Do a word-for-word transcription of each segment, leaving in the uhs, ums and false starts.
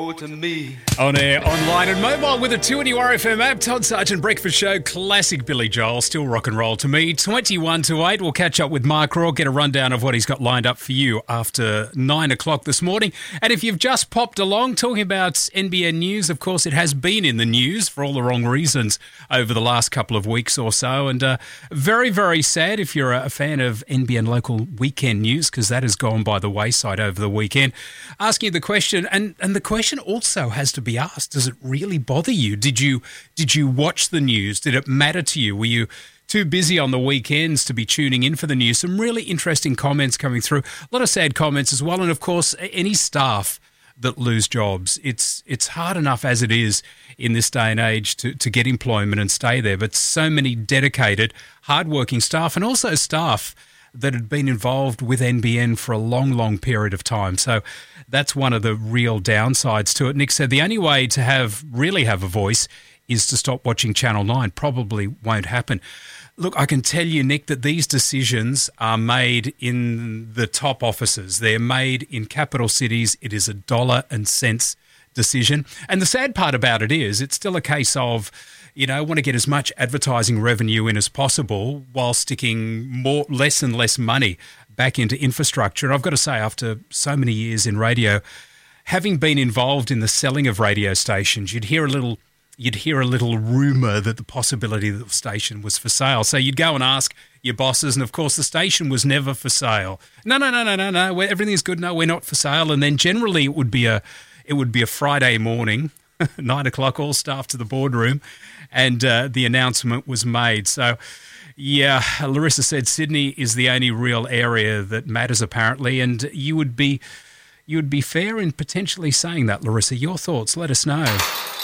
To me. On air, online and mobile with a two N U R F M app. Todd Sargent Breakfast Show, classic Billy Joel, still rock and roll to me. twenty-one to eight, we'll catch up with Mark Raw, get a rundown of what he's got lined up for you after nine o'clock this morning. And if you've just popped along talking about N B N news, of course it has been in the news for all the wrong reasons over the last couple of weeks or so. And uh, very, very sad if you're a fan of N B N local weekend news, because that has gone by the wayside over the weekend. Asking you the question, and, and the question also has to be asked, does it really bother you? Did you did you watch the news? Did it matter to you? Were you too busy on the weekends to be tuning in for the news? Some really interesting comments coming through. A lot of sad comments as well. And, of course, any staff that lose jobs, it's it's hard enough as it is in this day and age to, to get employment and stay there. But so many dedicated, hardworking staff, and also staff that had been involved with N B N for a long, long period of time. So that's one of the real downsides to it. Nick said the only way to have really have a voice is to stop watching Channel nine. Probably won't happen. Look, I can tell you, Nick, that these decisions are made in the top offices. They're made in capital cities. It is a dollar and cents decision. And the sad part about it is it's still a case of, you know, want to get as much advertising revenue in as possible while sticking more, less and less money back into infrastructure. And I've got to say, after so many years in radio, having been involved in the selling of radio stations, you'd hear a little, you'd hear a little rumour that the possibility that the station was for sale. So you'd go and ask your bosses, and of course the station was never for sale. No, no, no, no, no, no. We're, everything's good. No, we're not for sale. And then generally it would be a, it would be a Friday morning, nine o'clock, all staff to the boardroom, and uh, the announcement was made. So, yeah, Larissa said Sydney is the only real area that matters apparently, and you would be you would be fair in potentially saying that, Larissa. Your thoughts, let us know.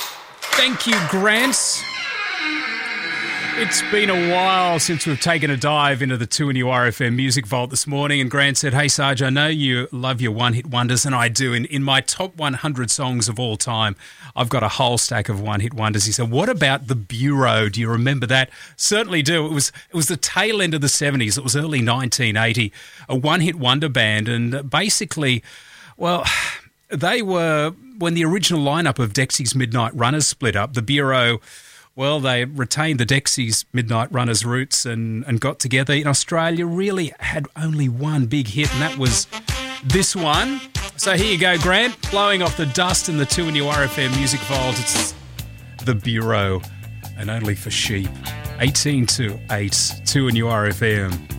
Thank you, Grant. It's been a while since we've taken a dive into the two N U R F M Music Vault this morning, and Grant said, hey, Sarge, I know you love your one-hit wonders, and I do. In, in my top one hundred songs of all time, I've got a whole stack of one-hit wonders. He said, what about The Bureau? Do you remember that? Certainly do. It was it was the tail end of the seventies. It was early nineteen eighty, a one-hit wonder band, and basically, well, they were, when the original lineup of Dexy's Midnight Runners split up, The Bureau, well, they retained the Dexys Midnight Runners roots and, and got together in Australia, really had only one big hit, and that was this one. So here you go, Grant, blowing off the dust in the two N U R F M Music Vault. It's The Bureau, and Only for Sheep. eighteen to eight, two N U R F M.